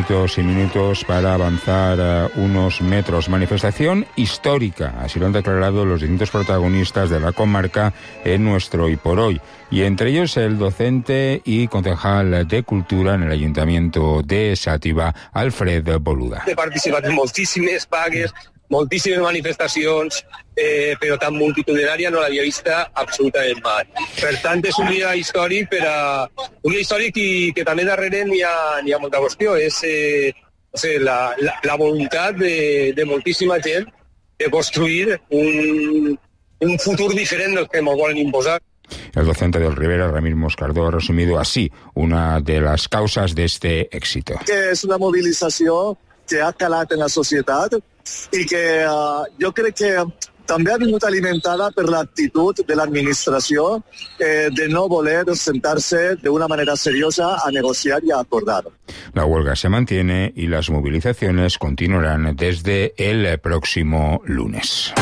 minutos y minutos para avanzar unos metros. Manifestación histórica, así lo han declarado los distintos protagonistas de la comarca en nuestro Hoy por Hoy. Y entre ellos el docente y concejal de Cultura en el Ayuntamiento de Xàtiva, Alfred Boluda. He participat en moltíssimes vagues, moltíssimes manifestacions, però tan multitudinària no l'havia vista absolutament mai. Per tant, és un dia històric, un dia històric i que també darrere n'hi ha molta qüestió. És la voluntat de moltíssima gent de construir un futur diferent del que ens volen imposar. El docente del Rivera, Ramir Moscardó, ha resumido así una de las causas de este éxito. Que és una mobilització que ha calat en la societat i que jo crec que també ha vingut alimentada per l'actitud de l'administració de no voler sentar-se de una manera seriosa a negociar y a acordar. La huelga se mantiene y las movilizaciones continuarán desde el próximo lunes.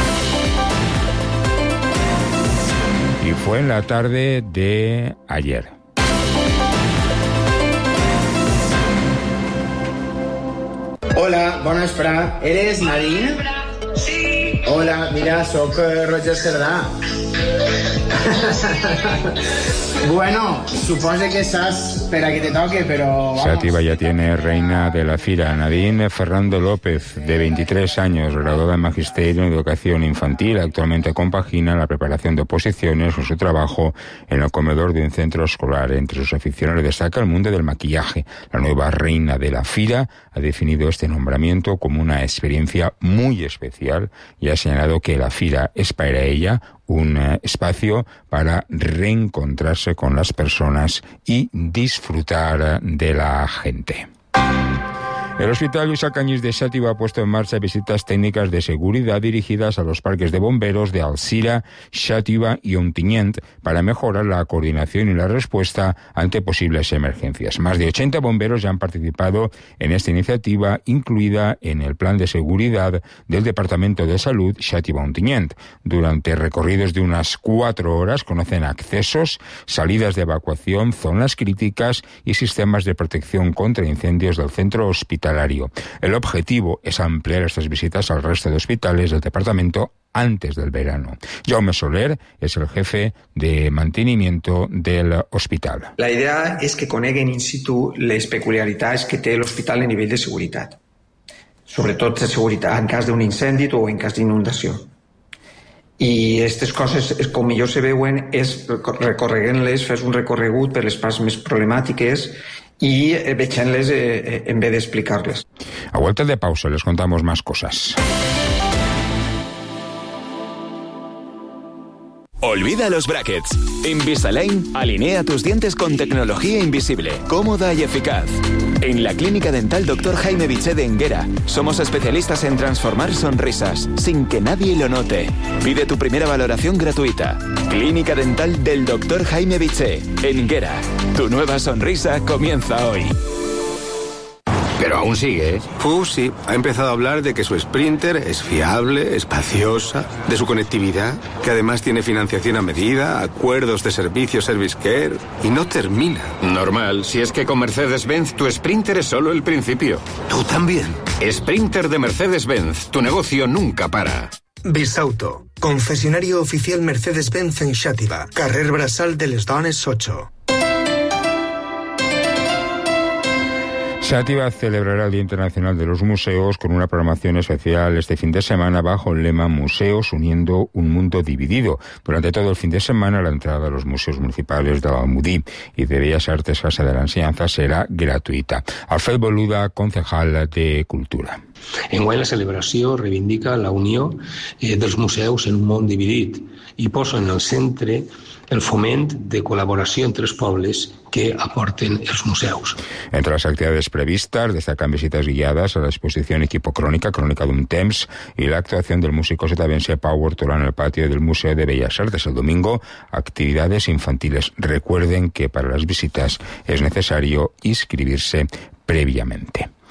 Y fue en la tarde de ayer. Hola, bona vesprada. Eres Nadine? Sí. Hola, mira, soc Roger Cerdà. Bueno, supongo que estás para que te toque, pero vamos. Xàtiva ya tiene reina de la fira. Nadine Ferrando López, de 23 años, graduada en Magisterio en Educación Infantil. Actualmente compagina la preparación de oposiciones con su trabajo en el comedor de un centro escolar. Entre sus aficiones destaca el mundo del maquillaje. La nueva reina de la fira ha definido este nombramiento como una experiencia muy especial y ha señalado que la fira es para ella un espacio para reencontrarse con las personas y disfrutar de la gente. El Hospital Lluís Alcañiz de Xàtiva ha puesto en marcha visitas técnicas de seguridad dirigidas a los parques de bomberos de Alzira, Xàtiva y Ontinyent para mejorar la coordinación y la respuesta ante posibles emergencias. Más de 80 bomberos ya han participado en esta iniciativa, incluida en el plan de seguridad del Departamento de Salud Xàtiva-Ontinyent. Durante recorridos de unas 4 horas conocen accesos, salidas de evacuación, zonas críticas y sistemas de protección contra incendios del centro hospitalario. El objetivo es ampliar estas visitas al resto de hospitales del departamento antes del verano. Jaume Soler es el jefe de mantenimiento del hospital. La idea és que coneguen in situ les peculiaritats que té l'hospital a nivell de seguretat, sobretot de seguretat en cas d'un incendi o en cas d'inundació. I aquestes coses, com millor se veuen, és recorregant-les, fes un recorregut per les parts més problemàtiques y veient-les en vez de explicar-les. A vuelta de pausa les contamos más cosas. Olvida los brackets. Invisalign alinea tus dientes con tecnología invisible, cómoda y eficaz. En la Clínica Dental Dr. Jaime Bitché de Enguera somos especialistas en transformar sonrisas sin que nadie lo note. Pide tu primera valoración gratuita. Clínica Dental del Dr. Jaime Bitché, Enguera. Tu nueva sonrisa comienza hoy. Pero aún sigue, ¿eh? Sí. Ha empezado a hablar de que su Sprinter es fiable, espaciosa, de su conectividad, que además tiene financiación a medida, acuerdos de servicio Service Care, y no termina. Normal, si es que con Mercedes-Benz tu Sprinter es solo el principio. ¿Tú también? Sprinter de Mercedes-Benz, tu negocio nunca para. Bisauto, concesionario oficial Mercedes-Benz en Xàtiva, carrer Braçal de les Dones 8. Xàtiva celebrará el Día Internacional de los Museos con una programación especial este fin de semana bajo el lema Museos uniendo un mundo dividido. Durante todo el fin de semana la entrada a los museos municipales de Almudí y de Bellas Artes Casa de la Enseñanza serà gratuïta. Alfred Boluda, concejal de Cultura. Enguany la celebració reivindica la unió dels museus en un món dividit i posa en el centre el foment de col·laboració entre els pobles que aporten els museus. Entre las actividades previstas destacan visitas guiadas a la exposición Equipo Crónica, Crónica d'un Temps, y la actuación del músico setavense Pau Hortolà en el patio del Museo de Bellas Artes. El domingo, actividades infantiles. Recuerden que para las visitas es necesario inscribirse previamente.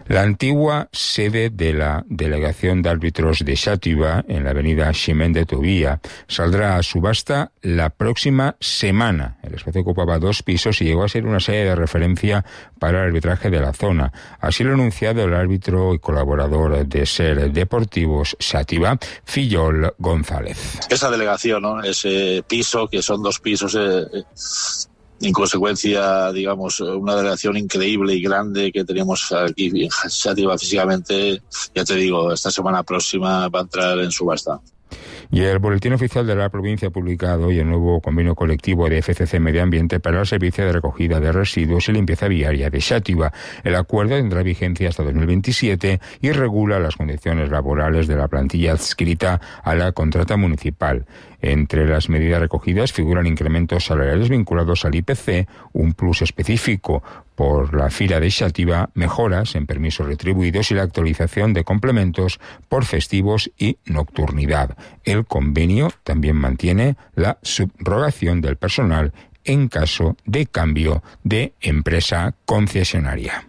La antigua sede de la Delegación de Árbitros de Xàtiva, en la avenida Ximén de Tobía, saldrá a subasta la próxima semana. El espacio ocupaba 2 pisos y llegó a ser una sede de referencia para el arbitraje de la zona. Así lo ha anunciado el árbitro y colaborador de SER Deportivos Xàtiva, Fillol González. Esa delegación, ¿no? Ese piso, que son 2 pisos, en consecuencia, digamos, una delegación increíble y grande que tenemos aquí en Xàtiva físicamente, ya te digo, esta semana próxima va a entrar en subasta. Y el Boletín Oficial de la Provincia ha publicado hoy el nuevo convenio colectivo de FCC Medio Ambiente para el servicio de recogida de residuos y limpieza viaria de Xàtiva. El acuerdo tendrá vigencia hasta 2027 y regula las condiciones laborales de la plantilla adscrita a la contrata municipal. Entre las medidas recogidas figuran incrementos salariales vinculados al IPC, un plus específico por la Fira de Xàtiva, mejoras en permisos retribuidos y la actualización de complementos por festivos y nocturnidad. El convenio también mantiene la subrogación del personal en caso de cambio de empresa concesionaria.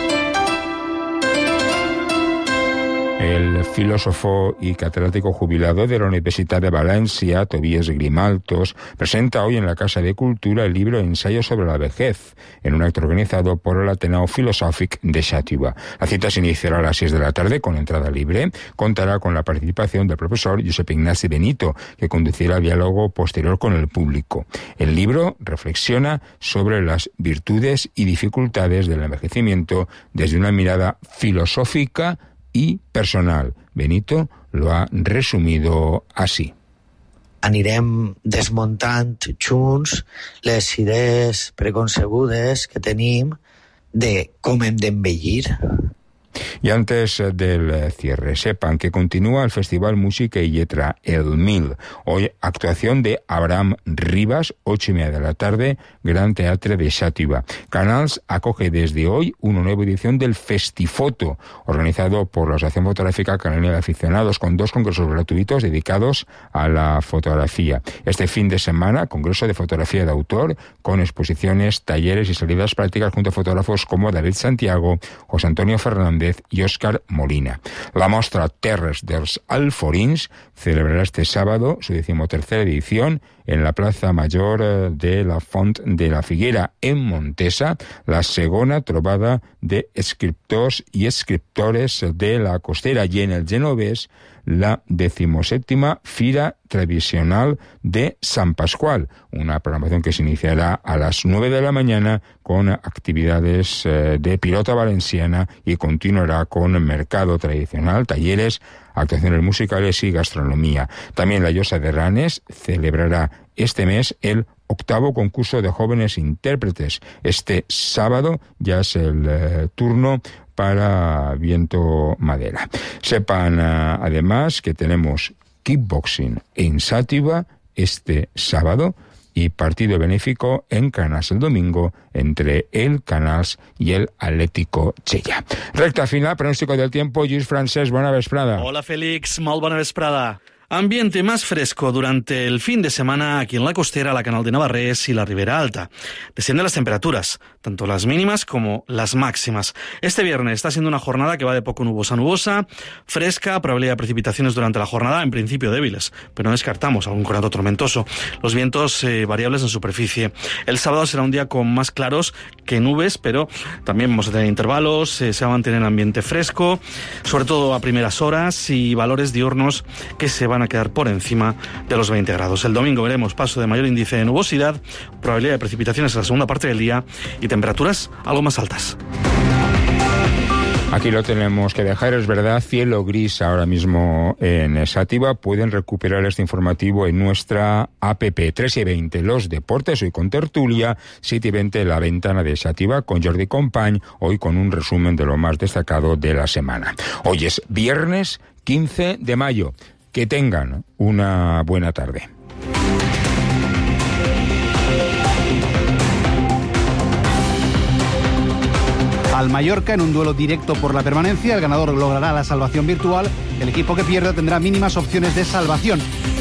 El filósofo y catedrático jubilado de la Universitat de València, Tobias Grimaltos, presenta hoy en la Casa de Cultura el libro Ensayo sobre la vejez, en un acto organizado por el Ateneu Filosòfic de Xàtiva. La cita se iniciará a las 6 de la tarde con entrada libre. Contará con la participación del profesor Josep Ignasi Benito, que conducirá el diálogo posterior con el público. El libro reflexiona sobre las virtudes y dificultades del envejecimiento desde una mirada filosófica y personal. Benito lo ha resumido así. Anirem desmuntant junts les idees preconcebudes que tenim de com hem d'envellir. Y antes del cierre, sepan que continúa el Festival Música y Lletra, el 1000. Hoy, actuación de Abraham Rivas, 8:30 de la tarde, Gran Teatre de Xàtiva. Canals acoge desde hoy una nueva edición del Festifoto, organizado por la Asociación Fotográfica Canaria de Aficionados, con 2 congresos gratuitos dedicados a la fotografía. Este fin de semana, congreso de fotografía de autor, con exposiciones, talleres y salidas prácticas junto a fotógrafos como David Santiago, José Antonio Fernández y Óscar Molina. La mostra Terres dels Alforins celebrará este sábado su 13ª edición en la Plaza Mayor de la Font de la Figuera, en Montesa, la segona trobada de escriptors y escriptores de la Costera, y en el Genovés la 17ª Fira Tradicional de San Pascual, una programación que se iniciará a las 9 de la mañana con actividades de pilota valenciana y continuará con mercado tradicional, talleres, actuaciones musicales y gastronomía. También la Llosa de Ranes celebrará este mes el 8º concurso de jóvenes intérpretes. Este sábado ya es el turno para Viento Madera. Sepan además que tenemos kickboxing en Xàtiva este sábado y partido benéfico en Canals el domingo entre el Canals y el Atlético Chella. Recta final, pronóstico del tiempo. Lluís Francesc, bona vesprada. Hola Félix, molt bona vesprada. Ambiente más fresco durante el fin de semana aquí en la costera, la Canal de Navarrés y la Ribera Alta. Descienden las temperaturas, tanto las mínimas como las máximas. Este viernes está siendo una jornada que va de poco nubosa a nubosa, fresca, probabilidad de precipitaciones durante la jornada, en principio débiles, pero no descartamos algún conato tormentoso. Los vientos variables en superficie. El sábado será un día con más claros que nubes, pero también vamos a tener intervalos, se va a mantener el ambiente fresco, sobre todo a primeras horas, y valores diurnos que se van a quedar por encima de los 20 grados. El domingo veremos paso de mayor índice de nubosidad, probabilidad de precipitaciones en la segunda parte del día y temperaturas algo más altas. Aquí lo tenemos que dejar, es verdad, cielo gris ahora mismo en Xàtiva. Pueden recuperar este informativo en nuestra app. 3:20 los deportes, hoy con tertulia, 7:20 la ventana de Xàtiva con Jordi Company, hoy con un resumen de lo más destacado de la semana. Hoy es viernes 15 de mayo. Que tengan una buena tarde. Al Mallorca en un duelo directo por la permanencia. El ganador logrará la salvación virtual. El equipo que pierda tendrá mínimas opciones de salvación.